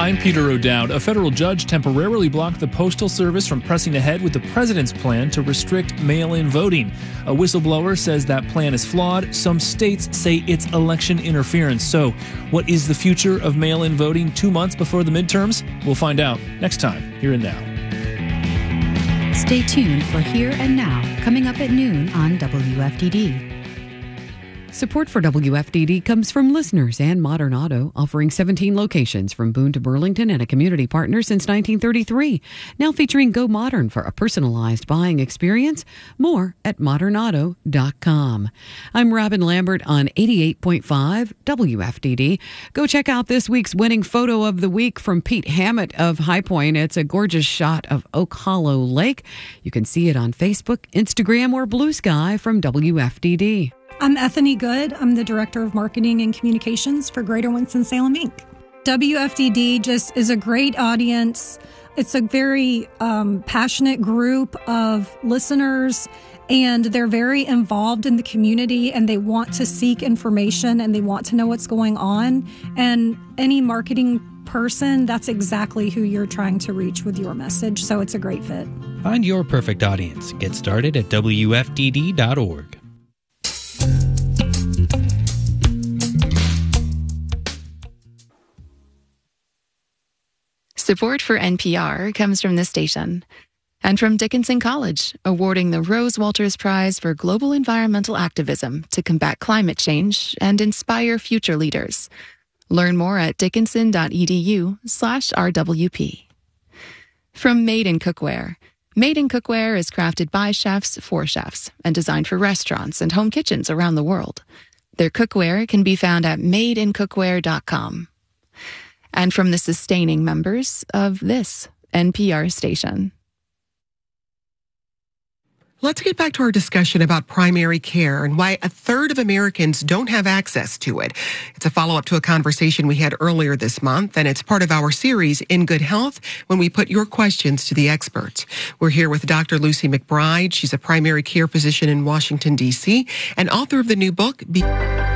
I'm Peter O'Dowd. A federal judge temporarily blocked the Postal Service from pressing ahead with the president's plan to restrict mail-in voting. A whistleblower says that plan is flawed. Some states say it's election interference. So, what is the future of mail-in voting 2 months before the midterms? We'll find out next time, Here and Now. Stay tuned for Here and Now, coming up at noon on WFDD. Support for WFDD comes from listeners and Modern Auto, offering 17 locations from Boone to Burlington and a community partner since 1933. Now featuring Go Modern for a personalized buying experience. More at modernauto.com. I'm Robin Lambert on 88.5 WFDD. Go check out this week's winning photo of the week from Pete Hammett of High Point. It's a gorgeous shot of Oak Hollow Lake. You can see it on Facebook, Instagram, or Blue Sky from WFDD. I'm Ethany Good. I'm the Director of Marketing and Communications for Greater Winston-Salem, Inc. WFDD just is a great audience. It's a very passionate group of listeners, and they're very involved in the community, and they want to seek information, and they want to know what's going on. And any marketing person, that's exactly who you're trying to reach with your message, so it's a great fit. Find your perfect audience. Get started at WFDD.org. Support for NPR comes from this station and from Dickinson College, awarding the Rose Walters Prize for Global Environmental Activism to combat climate change and inspire future leaders. Learn more at dickinson.edu/RWP. From Made in Cookware. Made in Cookware is crafted by chefs for chefs and designed for restaurants and home kitchens around the world. Their cookware can be found at madeincookware.com. And from the sustaining members of this NPR station. Let's get back to our discussion about primary care and why a third of Americans don't have access to it. It's a follow-up to a conversation we had earlier this month, and it's part of our series, In Good Health, when we put your questions to the experts. We're here with Dr. Lucy McBride. She's a primary care physician in Washington, D.C., and author of the new book,